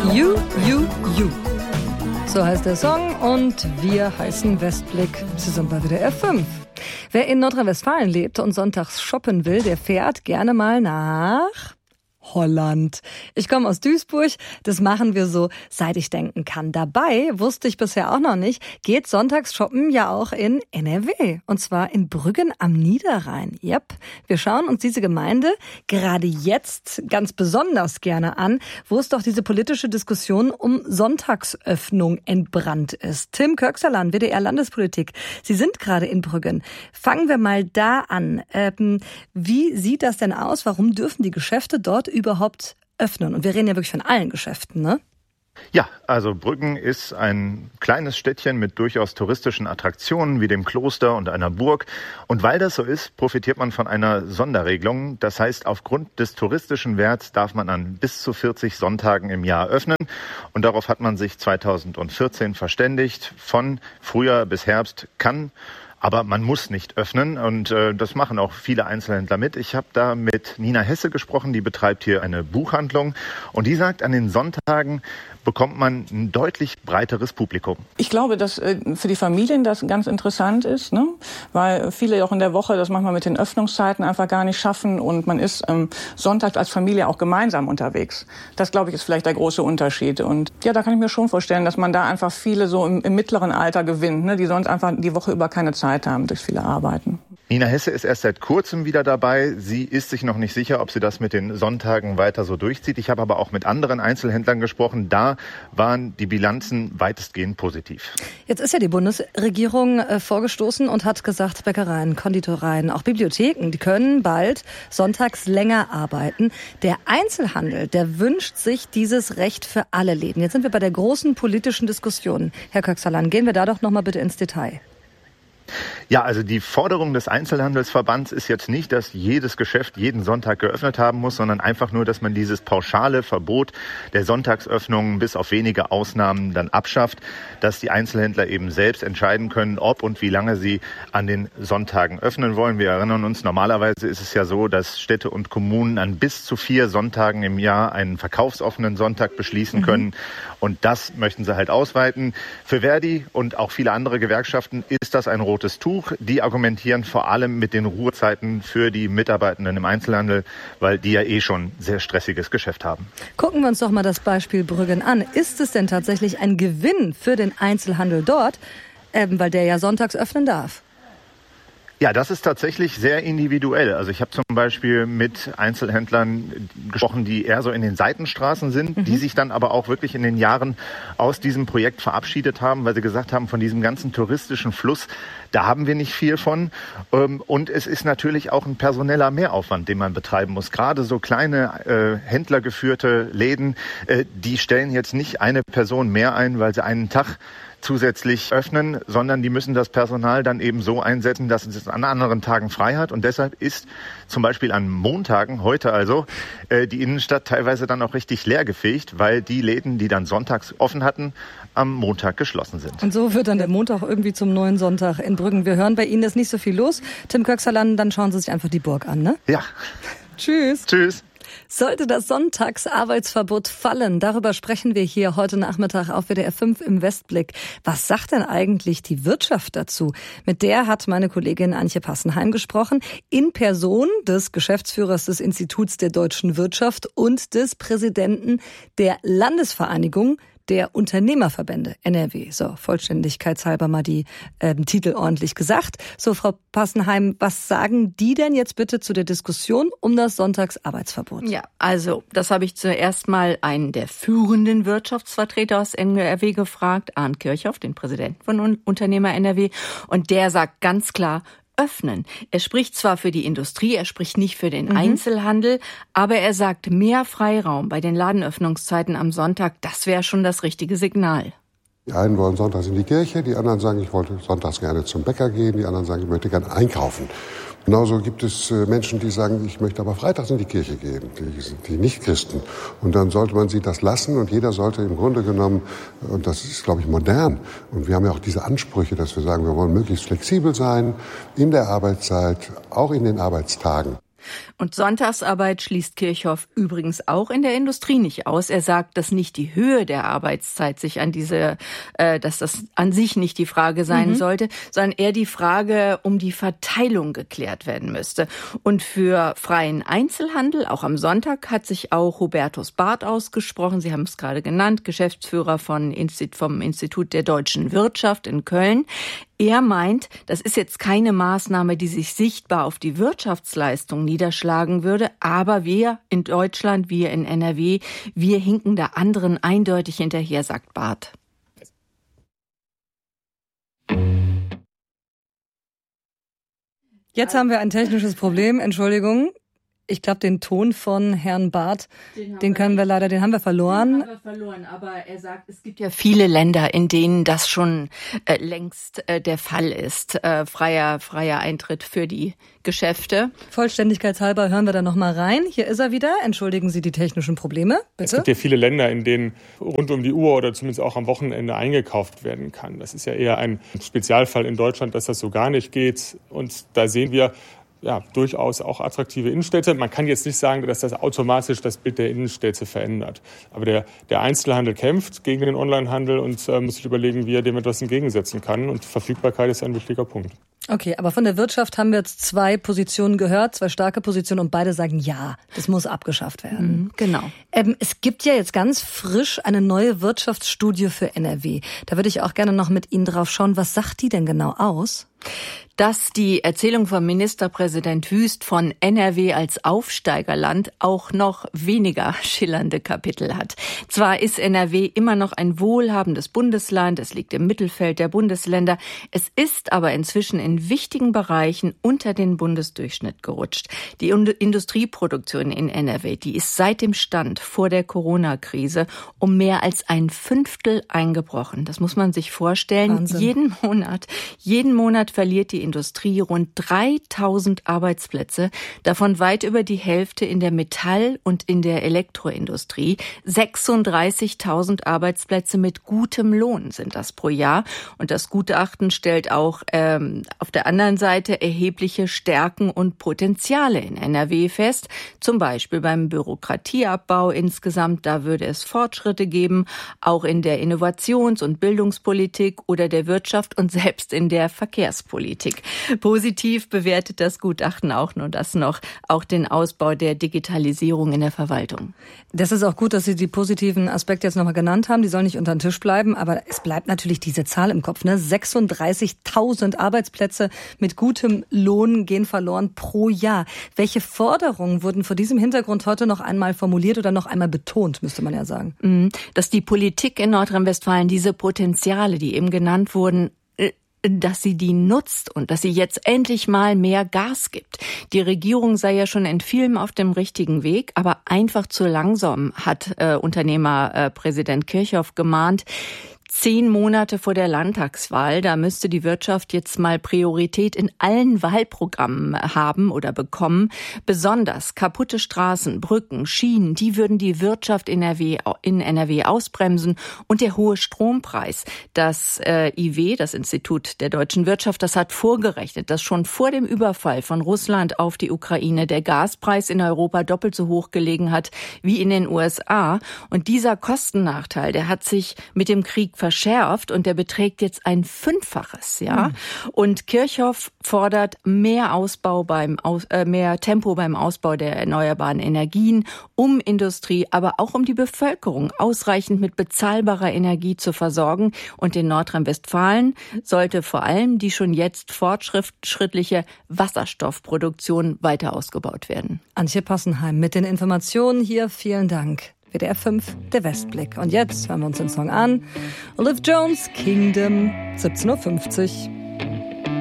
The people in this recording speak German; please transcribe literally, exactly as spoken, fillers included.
You, You, You. So heißt der Song und wir heißen Westblick. Sie sind bei W D R fünf. Wer in Nordrhein-Westfalen lebt und sonntags shoppen will, der fährt gerne mal nach Holland. Ich komme aus Duisburg, das machen wir so, seit ich denken kann. Dabei, wusste ich bisher auch noch nicht, geht sonntags shoppen ja auch in N R W. Und zwar in Brüggen am Niederrhein. Yep, wir schauen uns diese Gemeinde gerade jetzt ganz besonders gerne an, wo es doch diese politische Diskussion um Sonntagsöffnung entbrannt ist. Tim Köxerlan, W D R Landespolitik. Sie sind gerade in Brüggen. Fangen wir mal da an. Ähm, wie sieht das denn aus? Warum dürfen die Geschäfte dort überhaupt öffnen? Und wir reden ja wirklich von allen Geschäften, ne? Ja, also Brüggen ist ein kleines Städtchen mit durchaus touristischen Attraktionen wie dem Kloster und einer Burg. Und weil das so ist, profitiert man von einer Sonderregelung. Das heißt, aufgrund des touristischen Werts darf man an bis zu vierzig Sonntagen im Jahr öffnen. Und darauf hat man sich zweitausendvierzehn verständigt. Von Frühjahr bis Herbst kann, aber man muss nicht öffnen und äh, das machen auch viele Einzelhändler mit. Ich habe da mit Nina Hesse gesprochen, die betreibt hier eine Buchhandlung und die sagt, an den Sonntagen bekommt man ein deutlich breiteres Publikum. Ich glaube, dass äh, für die Familien das ganz interessant ist, ne? Weil viele auch in der Woche das manchmal mit den Öffnungszeiten einfach gar nicht schaffen und man ist ähm, Sonntag als Familie auch gemeinsam unterwegs. Das, glaube ich, ist vielleicht der große Unterschied. Und ja, da kann ich mir schon vorstellen, dass man da einfach viele so im, im mittleren Alter gewinnt, ne? Die sonst einfach die Woche über keine Zeit haben durch viele Arbeiten. Nina Hesse ist erst seit kurzem wieder dabei. Sie ist sich noch nicht sicher, ob sie das mit den Sonntagen weiter so durchzieht. Ich habe aber auch mit anderen Einzelhändlern gesprochen. Da waren die Bilanzen weitestgehend positiv. Jetzt ist ja die Bundesregierung äh, vorgestoßen und hat gesagt, Bäckereien, Konditoreien, auch Bibliotheken, die können bald sonntags länger arbeiten. Der Einzelhandel, der wünscht sich dieses Recht für alle Läden. Jetzt sind wir bei der großen politischen Diskussion. Herr Köxerlan, gehen wir da doch noch mal bitte ins Detail. Ja, also die Forderung des Einzelhandelsverbands ist jetzt nicht, dass jedes Geschäft jeden Sonntag geöffnet haben muss, sondern einfach nur, dass man dieses pauschale Verbot der Sonntagsöffnungen bis auf wenige Ausnahmen dann abschafft, dass die Einzelhändler eben selbst entscheiden können, ob und wie lange sie an den Sonntagen öffnen wollen. Wir erinnern uns, normalerweise ist es ja so, dass Städte und Kommunen an bis zu vier Sonntagen im Jahr einen verkaufsoffenen Sonntag beschließen mhm. können. Und das möchten sie halt ausweiten. Für Verdi und auch viele andere Gewerkschaften ist das ein rotes Tuch. Die argumentieren vor allem mit den Ruhezeiten für die Mitarbeitenden im Einzelhandel, weil die ja eh schon sehr stressiges Geschäft haben. Gucken wir uns doch mal das Beispiel Brüggen an. Ist es denn tatsächlich ein Gewinn für den Einzelhandel dort, ähm, weil der ja sonntags öffnen darf? Ja, das ist tatsächlich sehr individuell. Also ich habe zum Beispiel mit Einzelhändlern gesprochen, die eher so in den Seitenstraßen sind, mhm. die sich dann aber auch wirklich in den Jahren aus diesem Projekt verabschiedet haben, weil sie gesagt haben, von diesem ganzen touristischen Fluss, da haben wir nicht viel von. Und es ist natürlich auch ein personeller Mehraufwand, den man betreiben muss. Gerade so kleine äh, händlergeführte Läden, äh, die stellen jetzt nicht eine Person mehr ein, weil sie einen Tag zusätzlich öffnen, sondern die müssen das Personal dann eben so einsetzen, dass es an anderen Tagen frei hat. Und deshalb ist zum Beispiel an Montagen, heute also, äh, die Innenstadt teilweise dann auch richtig leergefegt, weil die Läden, die dann sonntags offen hatten, am Montag geschlossen sind. Und so wird dann der Montag irgendwie zum neuen Sonntag in Brüggen. Wir hören, bei Ihnen ist nicht so viel los. Tim Köxerlan, dann schauen Sie sich einfach die Burg an, ne? Ja. Tschüss. Tschüss. Sollte das Sonntagsarbeitsverbot fallen? Darüber sprechen wir hier heute Nachmittag auf W D R fünf im Westblick. Was sagt denn eigentlich die Wirtschaft dazu? Mit der hat meine Kollegin Antje Passenheim gesprochen, in Person des Geschäftsführers des Instituts der deutschen Wirtschaft und des Präsidenten der Landesvereinigung der Unternehmerverbände N R W. So, vollständigkeitshalber mal die äh, Titel ordentlich gesagt. So, Frau Passenheim, was sagen die denn jetzt bitte zu der Diskussion um das Sonntagsarbeitsverbot? Ja, also das habe ich zuerst mal einen der führenden Wirtschaftsvertreter aus N R W gefragt, Arndt Kirchhoff, den Präsidenten von Unternehmer N R W. Und der sagt ganz klar, öffnen. Er spricht zwar für die Industrie, er spricht nicht für den mhm. Einzelhandel, aber er sagt, mehr Freiraum bei den Ladenöffnungszeiten am Sonntag, das wäre schon das richtige Signal. Die einen wollen sonntags in die Kirche, die anderen sagen, ich wollte sonntags gerne zum Bäcker gehen, die anderen sagen, ich möchte gerne einkaufen. Genauso gibt es Menschen, die sagen, ich möchte aber freitags in die Kirche gehen, die sind die Nicht-Christen. Und dann sollte man sie das lassen und jeder sollte im Grunde genommen, und das ist, glaube ich, modern, und wir haben ja auch diese Ansprüche, dass wir sagen, wir wollen möglichst flexibel sein in der Arbeitszeit, auch in den Arbeitstagen. Und Sonntagsarbeit schließt Kirchhoff übrigens auch in der Industrie nicht aus. Er sagt, dass nicht die Höhe der Arbeitszeit sich an diese, äh, dass das an sich nicht die Frage sein mhm. sollte, sondern eher die Frage um die Verteilung geklärt werden müsste. Und für freien Einzelhandel, auch am Sonntag, hat sich auch Hubertus Barth ausgesprochen. Sie haben es gerade genannt, Geschäftsführer von Instit- vom Institut der deutschen Wirtschaft in Köln. Er meint, das ist jetzt keine Maßnahme, die sich sichtbar auf die Wirtschaftsleistung niederschlagen würde, aber wir in Deutschland, wir in N R W, wir hinken da anderen eindeutig hinterher, sagt Barth. Jetzt haben wir ein technisches Problem, Entschuldigung. Ich glaube, den Ton von Herrn Barth, den, den können wir leider, den haben wir verloren. Den haben wir verloren, aber er sagt, es gibt ja viele Länder, in denen das schon äh, längst äh, der Fall ist. Äh, freier, freier Eintritt für die Geschäfte. Vollständigkeitshalber hören wir da noch mal rein. Hier ist er wieder. Entschuldigen Sie die technischen Probleme, bitte. Es gibt ja viele Länder, in denen rund um die Uhr oder zumindest auch am Wochenende eingekauft werden kann. Das ist ja eher ein Spezialfall in Deutschland, dass das so gar nicht geht. Und da sehen wir, ja, durchaus auch attraktive Innenstädte. Man kann jetzt nicht sagen, dass das automatisch das Bild der Innenstädte verändert. Aber der, der Einzelhandel kämpft gegen den Onlinehandel und äh, muss sich überlegen, wie er dem etwas entgegensetzen kann. Und Verfügbarkeit ist ein wichtiger Punkt. Okay, aber von der Wirtschaft haben wir jetzt zwei Positionen gehört, zwei starke Positionen und beide sagen, ja, das muss abgeschafft werden. Mhm, genau. Ähm, es gibt ja jetzt ganz frisch eine neue Wirtschaftsstudie für N R W. Da würde ich auch gerne noch mit Ihnen drauf schauen. Was sagt die denn genau aus? Dass die Erzählung von Ministerpräsident Wüst von N R W als Aufsteigerland auch noch weniger schillernde Kapitel hat. Zwar ist N R W immer noch ein wohlhabendes Bundesland, es liegt im Mittelfeld der Bundesländer, es ist aber inzwischen in wichtigen Bereichen unter den Bundesdurchschnitt gerutscht. Die Industrieproduktion in N R W, die ist seit dem Stand vor der Corona-Krise um mehr als ein Fünftel eingebrochen. Das muss man sich vorstellen. Wahnsinn. Jeden Monat, jeden Monat verliert die Industrie rund dreitausend Arbeitsplätze, davon weit über die Hälfte in der Metall- und in der Elektroindustrie. sechsunddreißigtausend Arbeitsplätze mit gutem Lohn sind das pro Jahr. Und das Gutachten stellt auch ähm, auf der anderen Seite erhebliche Stärken und Potenziale in N R W fest. Zum Beispiel beim Bürokratieabbau insgesamt, da würde es Fortschritte geben, auch in der Innovations- und Bildungspolitik oder der Wirtschaft und selbst in der Verkehrspolitik. Positiv bewertet das Gutachten auch nur das noch, auch den Ausbau der Digitalisierung in der Verwaltung. Das ist auch gut, dass Sie die positiven Aspekte jetzt nochmal genannt haben. Die sollen nicht unter den Tisch bleiben, aber es bleibt natürlich diese Zahl im Kopf. Ne? sechsunddreißigtausend Arbeitsplätze mit gutem Lohn gehen verloren pro Jahr. Welche Forderungen wurden vor diesem Hintergrund heute noch einmal formuliert oder noch einmal betont, müsste man ja sagen? Dass die Politik in Nordrhein-Westfalen diese Potenziale, die eben genannt wurden, dass sie die nutzt und dass sie jetzt endlich mal mehr Gas gibt. Die Regierung sei ja schon in vielem auf dem richtigen Weg, aber einfach zu langsam, hat äh, Unternehmerpräsident äh, Kirchhoff gemahnt. Zehn Monate vor der Landtagswahl, da müsste die Wirtschaft jetzt mal Priorität in allen Wahlprogrammen haben oder bekommen. Besonders kaputte Straßen, Brücken, Schienen, die würden die Wirtschaft in N R W, in N R W ausbremsen. Und der hohe Strompreis. Das äh, I W, das Institut der deutschen Wirtschaft, das hat vorgerechnet, dass schon vor dem Überfall von Russland auf die Ukraine der Gaspreis in Europa doppelt so hoch gelegen hat wie in den U S A. Und dieser Kostennachteil, der hat sich mit dem Krieg verschärft und der beträgt jetzt ein Fünffaches, ja. Mhm. Und Kirchhoff fordert mehr Ausbau beim Aus, äh, mehr Tempo beim Ausbau der erneuerbaren Energien, um Industrie, aber auch um die Bevölkerung ausreichend mit bezahlbarer Energie zu versorgen. Und in Nordrhein-Westfalen sollte vor allem die schon jetzt fortschrittliche Wasserstoffproduktion weiter ausgebaut werden. Antje Passenheim mit den Informationen hier. Vielen Dank. W D R fünf, der Westblick. Und jetzt hören wir uns den Song an. Olive Jones, Kingdom, siebzehn Uhr fünfzig.